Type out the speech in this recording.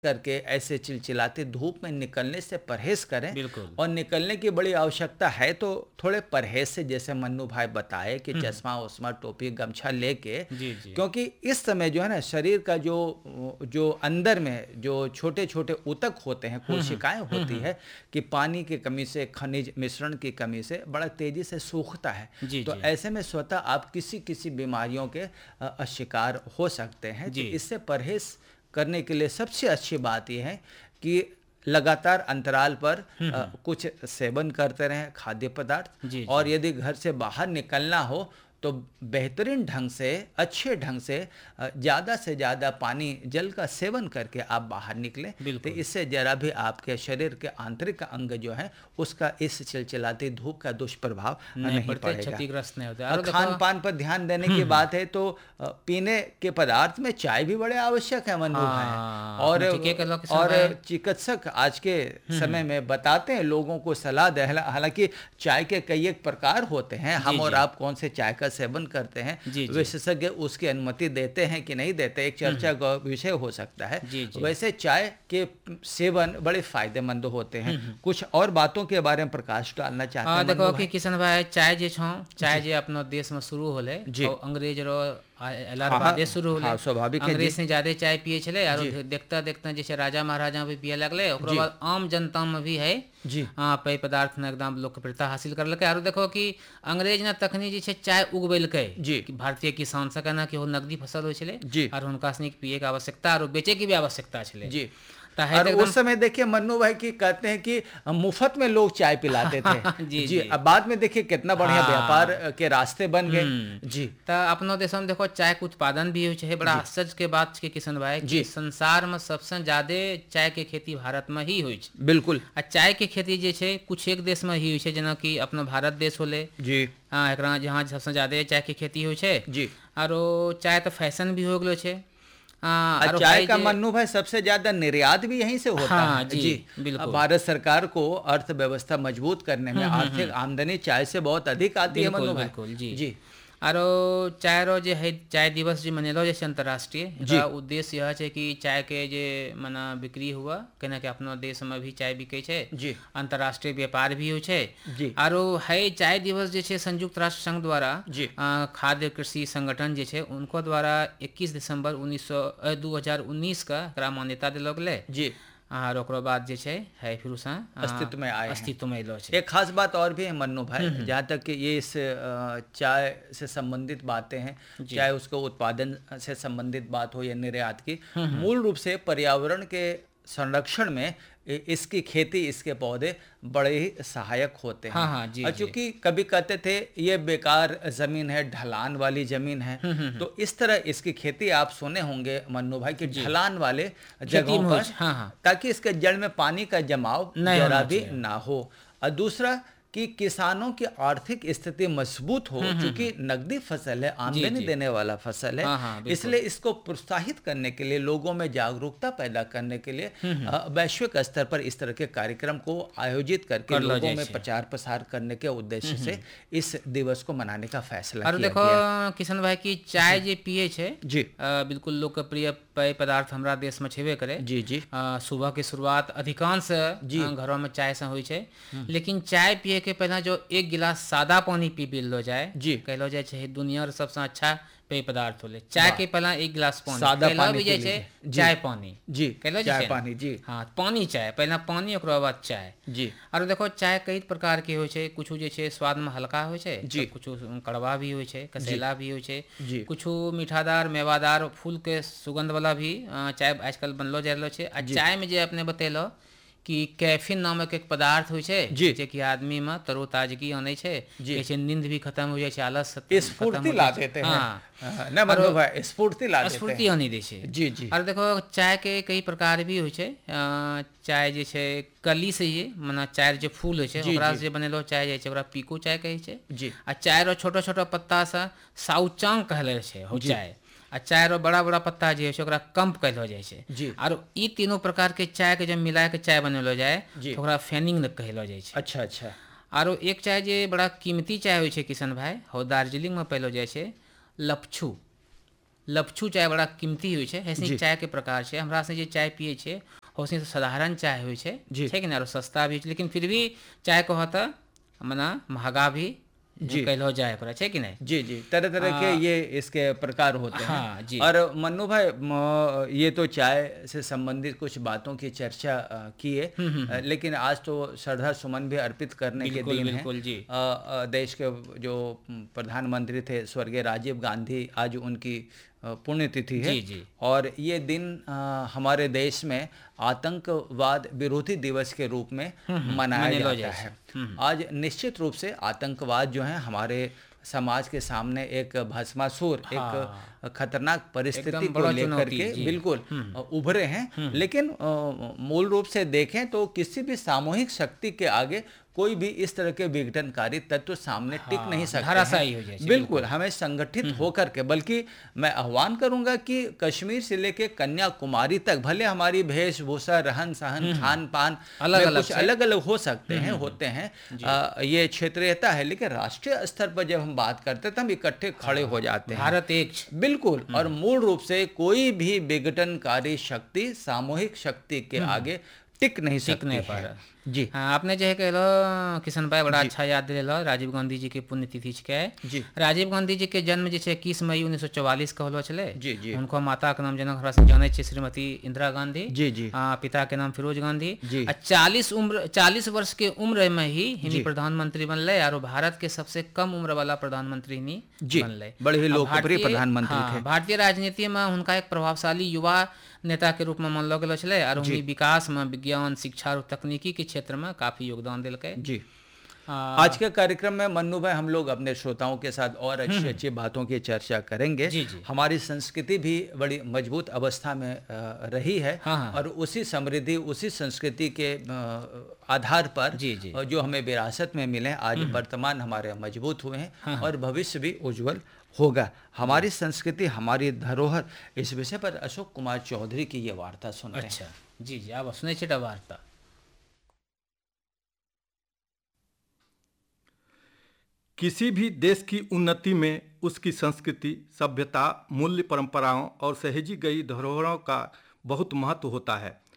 करके ऐसे चिलचिलाती धूप में निकलने से परहेज करें। बिल्कुल। और निकलने की बड़ी आवश्यकता है तो थोड़े परहेज से, जैसे मन्नू भाई बताए कि चश्मा उस्मा टोपी गमछा लेके, जी जी। क्योंकि इस समय जो है ना शरीर का जो अंदर में जो छोटे छोटे ऊतक होते हैं, कोशिकाएं होती है कि पानी की कमी से, खनिज मिश्रण की कमी से बड़ा तेजी से सूखता है। जी तो जी। ऐसे में स्वतः आप किसी बीमारियों के शिकार हो सकते हैं। तो जी। इससे परहेज करने के लिए सबसे अच्छी बात यह है कि लगातार अंतराल पर कुछ सेवन करते रहें खाद्य पदार्थ। जी और जी। यदि घर से बाहर निकलना हो तो बेहतरीन ढंग से, अच्छे ढंग से, ज़्यादा से ज़्यादा पानी जल का सेवन करके आप बाहर निकलें। तो बिल्कुल। इससे जरा भी आपके शरीर के आंतरिक अंग जो है उसका इस चिलचिलाती धूप का दुष्प्रभाव नहीं पड़ते, पड़ेगा। क्षतिग्रस्त नहीं होते। और और खान देखो पान पर ध्यान देने की बात है तो पीने के पदार्थ में चाय भी बड़े आवश्यक है मन्नू भाई। हाँ, और आपने ठीके कहलो किशन और भाई। चिकित्सक आज के समय में बताते हैं, लोगों को सलाह दे, हालांकि चाय के कई एक प्रकार होते हैं, जी, हम और जी। आप कौन से चाय का सेवन करते हैं, जी, जी। विशेषज्ञ उसकी अनुमति देते हैं कि नहीं देते, एक चर्चा का विषय हो सकता है। जी, जी। वैसे चाय के सेवन बड़े फायदेमंद होते हैं। कुछ और बातों के बारे में प्रकाश डालना चाहते हैं देखो मन्नू कि भाई? किशन भाई, चाय जे छौ, चाय जे अपनो देश में शुरू होले जी। और अंग्रेज रो एलार हाँ, बादे हाँ, शुरू होले। हाँ, स्वाभाविक है जी। अंग्रेज से ज्यादा चाय पिए छले और जी। देखता देखता जैसे राजा महाराजा भी पिए लगले, ओकरो जी। बाद आम जनता में भी है जी। पेय पदार्थ ने एकदम लोकप्रियता हासिल करलकै। और देखो कि अंग्रेज ने तखनी जे छै चाय उगबेलकै जी। कि भारतीय किसान से कहना कि वो नकदी फसल होइ छले जी। और हुनका सनी पिए के आवश्यकता और बेचे की भी आवश्यकता छले। जी। तो है और तो एकदम उस समय देखिए मन्नू भाई की कहते हैं कि मुफ्त में लोग चाय पिलाते थे। जी, जी। जी। अब बाद में देखिए कितना बढ़िया हाँ। व्यापार के रास्ते बन गए। जी। तो अपनो देश में देखो चाय के उत्पादन भी है। बड़ा आश्चर्य के बात के किशन भाई जी। कि संसार में सबसे ज्यादा चाय के खेती भारत में ही होइ छै। बिल्कुल। आ चाय के खेती जे छै कुछ एक देश में ही होइ छै, जेना कि अपनो भारत देश होले। जी। एकरा जहाँ सबसे ज्यादा चाय के खेती होइ छै। जी। और चाय तो फैशन भी हो गेलो छै। और चाय का मन्नू भाई सबसे ज्यादा निर्यात भी यहीं से होता हाँ, है। जी, बिल्कुल। अब भारत सरकार को अर्थव्यवस्था मजबूत करने में आर्थिक आमदनी चाय से बहुत अधिक आती है मन्नू भाई। बिल्कुल जी। जी। और चाय रो जे है, चाय दिवस जो मनेलो जे अंतर्राष्ट्रीय, जी। एकरा उद्देश्य यह है कि चाय के जे मना बिक्री हुआ, कहना कि अपना देश में भी चाय बिके छै, जी। अंतर्राष्ट्रीय व्यापार भी हो छै। जी। और है चाय दिवस जे छै संयुक्त राष्ट्र संघ द्वारा जी। खाद्य कृषि संगठन जे छै उनको द्वारा 21 दिसंबर 2019 का एकरा मान्यता दिलो गेलै। जी। और ओकरो बाद जे छै है फिर उसा अस्तित्व में आए हैं। अस्तित्व में अलो छै। एक खास बात और भी है मन्नू भाई, जहाँ तक कि ये इस चाय से संबंधित बातें हैं, चाहे उसको उत्पादन से संबंधित बात हो या निर्यात की, मूल रूप से पर्यावरण के संरक्षण में इसकी खेती, इसके पौधे बड़े ही सहायक होते हैं। हाँ, जी, और जी। चूंकि कभी कहते थे ये बेकार जमीन है, ढलान वाली जमीन है, तो इस तरह इसकी खेती आप सुने होंगे मन्नू भाई कि ढलान वाले जगहों में पर, हो छै। हाँ। ताकि इसके जड़ में पानी का जमाव नहीं जरा होना भी चाहिए। ना हो। और दूसरा कि किसानों की आर्थिक स्थिति मजबूत हो, क्योंकि नकदी फसल है, आमदनी जी। देने वाला फसल है। हाँ, बिल्कुल। इसलिए इसको प्रोत्साहित करने के लिए, लोगों में जागरूकता पैदा करने के लिए वैश्विक स्तर पर इस तरह के कार्यक्रम को आयोजित करके कर लो लोगों में जैसे। प्रचार प्रसार करने के उद्देश्य से इस दिवस को मनाने का फैसला और किया देखो गया। किशन भाई की चाय जे पिए छै, जी। बिल्कुल लोकप्रिय पेय पदार्थ हमरा देश में छेबे करे। जी। जी। सुबह की शुरुआत अधिकांश जी। घरों में चाय से होइ छै। लेकिन चाय पिए के पहले जो एक गिलास सादा पानी पी लो जाए, जी। कहलो जाए छै दुनिया रो सबसे अच्छा पेय पदार्थ होले। चाय के पहले एक गिलास पानी, सादा कहलो पानी भी पी जाए छै लीजिए। चाय पानी। जी। कहलो चाय छै ना? पानी। जी। हाँ, पानी चाय, पहले पानी ओकरो बाद चाय। जी। और देखो चाय कई प्रकार के होइ छै, कुछ जे छै स्वाद में हल्का होइ छै, जी। कुछ कड़वा भी होइ छै, कसेला भी होइ छै, जी। कुछ मीठादार मेवादार फूल के सुगंध वाला भी चाय आजकल बनलो जा रहलो छै। आ चाय में जे अपने बतेलो कि कैफीन नामक एक पदार्थ होइ छै, जी। जे कि आदमी में तरोताजगी आनै छै, जी। कहै छै नींद भी खत्म हो जाइ छै, आलस स्फूर्ति ला देते हैं। हाँ, ना मन्नू भाई, स्फूर्ति ला देते स्फूर्ति हैं। आनी दै छै। जी। जी। और देखो चाय के कई प्रकार भी होइ छै। चाय जे छै कली से ही, मना चाय जे फूल होइ छै जी। ओकरा जी। से बनेलो चाय जाइ छै, ओकरा पीको चाय कहै छै। जी। आ चाय रो छोटा छोटा पत्ता से साउचांग कहले छै हो चाय। आ चाय रो बड़ा बड़ा पत्ता जे होइ छै ओकरा कंप कहलो जाइ छै। जी। और ई तीनों प्रकार के चाय के जब मिला के चाय बनेलो जाए जी। तो ओकरा फैनिंग कहलो जाइ छै। अच्छा। अच्छा। और एक चाय जे बड़ा कीमती चाय होइ छै किशन भाई, हो दार्जिलिंग में पाइलो जाइ छै लपछू। लपछू चाय बड़ा कीमती होइ छै, ऐसे चाय के प्रकार छै। हमरा से जे चाय पिए छै ओसे साधारण चाय होइ छै कि ना, और सस्ता भी, लेकिन फिर भी चाय को होता मना महंगा भी कहलो जाए पर है कि नहीं। जी जी, तरह तरह के ये इसके प्रकार होते हैं। जी। और मन्नू भाई, ये तो चाय से संबंधित कुछ बातों की चर्चा की है, लेकिन आज तो श्रद्धा सुमन भी अर्पित करने के दिन है। जी। देश के जो प्रधानमंत्री थे स्वर्गीय राजीव गांधी, आज उनकी पुण्यतिथि है। जी। और ये दिन हमारे देश में आतंकवाद विरोधी दिवस के रूप में मनाया जाता है। आज निश्चित रूप से आतंकवाद जो है हमारे समाज के सामने एक भस्मासुर, एक खतरनाक परिस्थिति को लेकर के बिल्कुल उभरे हैं। लेकिन मूल रूप से देखें तो किसी भी सामूहिक शक्ति के आगे कोई भी इस तरह के विघटनकारी तत्व सामने टिक नहीं सकते हैं। बिल्कुल हमें संगठित होकर के, बल्कि मैं आह्वान करूंगा कि कश्मीर से लेके कन्याकुमारी तक भले हमारी वेशभूषा, रहन सहन, खान पान कुछ अलग अलग हो सकते हैं, होते हैं, ये क्षेत्रीयता है, लेकिन राष्ट्रीय स्तर पर जब हम बात करते हैं तो हम इकट्ठे खड़े हो जाते हैं। भारत एक, बिल्कुल। और मूल रूप से कोई भी विघटनकारी शक्ति सामूहिक शक्ति के आगे टिक नहीं सकती है। जी हाँ, आपने जो है कहलो किशन भाई बड़ा अच्छा याद दिलो राजीव गांधी जी के पुण्यतिथि के। जी राजीव गांधी जी के जन्म जैसे 21 मई 1944 कहलो चले। जी जी। उनको माता के नाम जनक हमरा से जाने छे श्रीमती इंदिरा गांधी। जी जी। पिता के नाम फिरोज गांधी जी। 40 वर्ष के उम्र में ही प्रधानमंत्री बनले, और भारत के सबसे कम उम्र वाला प्रधानमंत्री ही बनले। बड़े ही लोकप्रिय प्रधानमंत्री थे। भारतीय राजनीति में उनका एक प्रभावशाली युवा नेता के रूप में मानलो गेलो छले, और उनकी विकास में विज्ञान, शिक्षा और तकनीकी के क्षेत्र में काफी योगदान दिलके। जी। आज के कार्यक्रम में मन्नू भाई हम लोग अपने श्रोताओं के साथ और अच्छी अच्छी बातों की चर्चा करेंगे। जी। हमारी संस्कृति भी बड़ी मजबूत अवस्था में रही है। और उसी समृद्धि, उसी संस्कृति के आधार पर जो हमें विरासत में मिले, आज वर्तमान हमारे मजबूत हुए हैं और भविष्य भी उज्जवल होगा। हमारी संस्कृति, हमारी धरोहर, इस विषय पर अशोक कुमार चौधरी की ये वार्ता सुनते हैं। अच्छा जी, आप सुने छे वार्ता। किसी भी देश की उन्नति में उसकी संस्कृति, सभ्यता, मूल्य, परंपराओं और सहेजी गई धरोहरों का बहुत महत्व होता है।